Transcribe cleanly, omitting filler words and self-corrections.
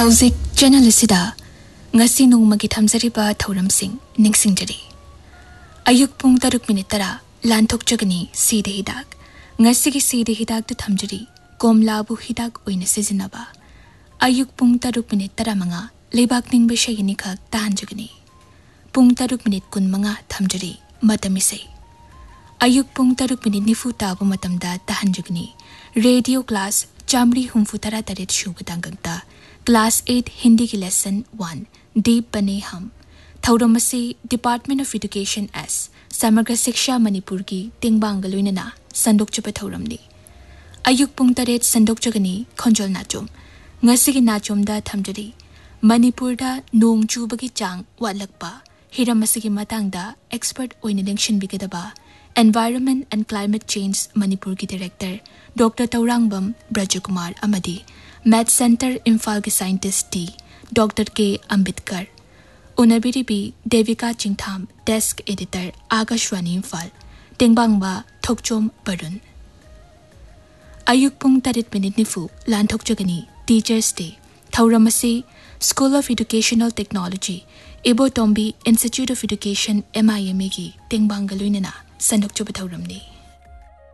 Hauzik channel asida ngasi nungmagi thamjariba thauramsing ningsingjari. Ayuk pung 6 lanthokjagani side hidak. Ngasigi side hidak tu thamjari komlabu hidak oina sizinaba. Ayuk pung 6 leibak ningba shayini khak tahanjagani. Pung 6:15 thamjari matamisai. Ayuk pung 6:nifu tabu matamda tahanjagani. Radio class Chamri Humfutara Tarit Shubutangagta. Class 8 Hindi ki lesson 1 Deep Bane Hum. Thauramasi Department of Education S. Samagra Siksha Manipur ki Tingbangaluinana Sandokchapa Thauramni. Ayuk pung 8 Sandokchagani Khonjol Nachom. Ngasigi Nachom da Thamjari. Manipur da Nong Chubagi Chang Watlakpa. Hiramasigi Matangda Expert Oinilingshin Bikadaba. Environment and Climate Change Manipur ki Director Dr. Taurangbam Brajakumar Amadi. Math Center Imphal ki Scientist D. Dr. K. Ambedkar. Unabiribi Devika Chingtham Desk Editor Akashwani Imphal. Tingbangba Thokchom Barun. Ayuk pung 8:nifu Lanthokjagani Teachers Day. Thauramasi School of Educational Technology Ebo Tombi Institute of Education MIMA ki Tingbangaluinana Sandokchaba Thauramni.